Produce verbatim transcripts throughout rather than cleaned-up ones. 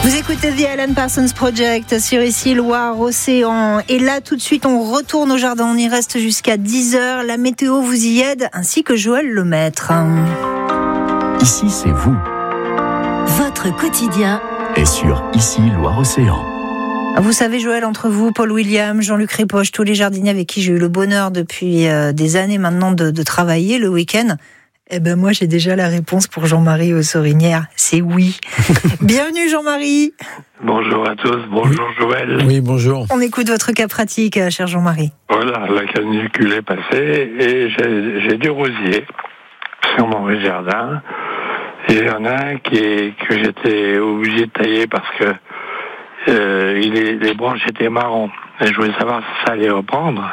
Vous écoutez The Alan Parsons Project sur ici Loire-Océan. Et là, tout de suite, on retourne au jardin. On y reste jusqu'à dix heures. La météo vous y aide, ainsi que Joël Lemaître. Ici, c'est vous. Votre quotidien Et sur Ici Loire-Océan. Vous savez, Joël, entre vous, Paul William, Jean-Luc Répoche, tous les jardiniers avec qui j'ai eu le bonheur depuis euh, des années maintenant de, de travailler le week-end, eh ben moi, j'ai déjà la réponse pour Jean-Marie aux Sorinières. C'est oui. Bienvenue, Jean-Marie. Bonjour à tous, bonjour Joël. Oui, bonjour. On écoute votre cas pratique, cher Jean-Marie. Voilà, la canicule est passée et j'ai, j'ai du rosier sur mon jardin. Et il y en a un qui est, que j'étais obligé de tailler parce que euh, il est, les branches étaient marron. Et je voulais savoir si ça allait reprendre.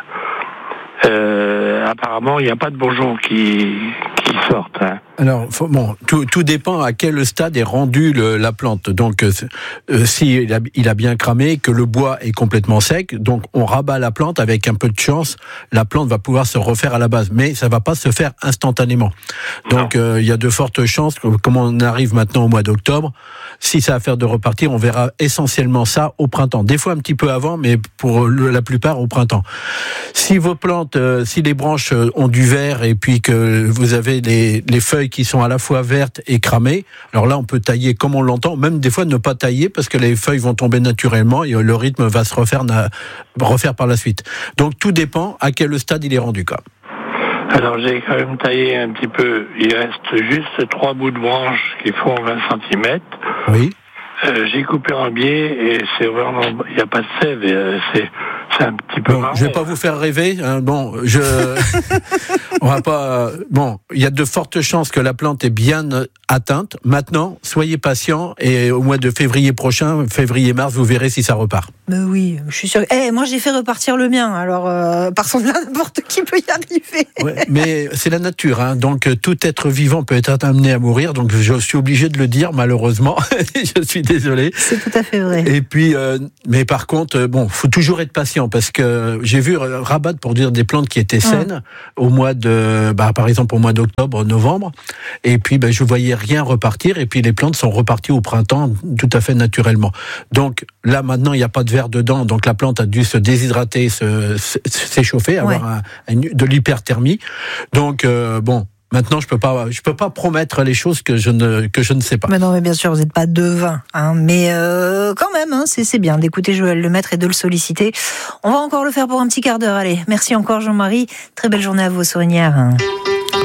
Euh, apparemment, il n'y a pas de bourgeons qui, qui sortent. Hein. Alors, faut, bon, tout, tout dépend à quel stade est rendue le, la plante. Donc, euh, euh, si il a, il a bien cramé, que le bois est complètement sec, donc on rabat la plante avec un peu de chance, la plante va pouvoir se refaire à la base, mais ça va pas se faire instantanément. Donc, euh, il y a de fortes chances, que, comme on arrive maintenant au mois d'octobre, si ça a à faire de repartir, on verra essentiellement ça au printemps. Des fois un petit peu avant, mais pour le, la plupart au printemps. Si vos plantes, euh, si les branches ont du vert et puis que vous avez les, les feuilles qui sont à la fois vertes et cramées, alors là on peut tailler comme on l'entend, même des fois ne pas tailler parce que les feuilles vont tomber naturellement et le rythme va se refaire, na, refaire par la suite. Donc tout dépend à quel stade il est rendu quoi. Alors j'ai quand même taillé un petit peu, il reste juste trois bouts de branches qui font vingt centimètres. Oui. Euh, j'ai coupé en biais et c'est vraiment, il n'y a pas de sève, euh, c'est, c'est un petit peu bon, marron. Je vais pas vous faire rêver. Hein, bon, je, on va pas. Bon, il y a de fortes chances que la plante est bien atteinte. Maintenant, soyez patient et au mois de février prochain, février-mars, vous verrez si ça repart. Mais oui, je suis sûre. Eh, moi j'ai fait repartir le mien. Alors, euh, par contre, là, n'importe qui peut y arriver. Ouais, mais c'est la nature, hein, donc tout être vivant peut être amené à mourir. Donc je suis obligé de le dire, malheureusement. Je suis désolé. C'est tout à fait vrai. Et puis, euh, mais par contre, euh, bon, faut toujours être patient parce que j'ai vu euh, rabattre pour dire des plantes qui étaient saines mmh. au mois de, bah, par exemple au mois d'octobre, novembre. Et puis, bah, je voyais rien repartir. Et puis les plantes sont reparties au printemps tout à fait naturellement. Donc là maintenant, il n'y a pas de verre dedans. Donc la plante a dû se déshydrater, se, s'échauffer, avoir ouais. un, un, de l'hyperthermie. Donc euh, bon. Maintenant, je peux pas, je peux pas promettre les choses que je ne que je ne sais pas. Mais non, mais bien sûr, vous n'êtes pas devin, hein. Mais euh, quand même, hein, c'est c'est bien d'écouter Joël Lemaître et de le solliciter. On va encore le faire pour un petit quart d'heure. Allez, merci encore Jean-Marie. Très belle journée à vous, Sorinières.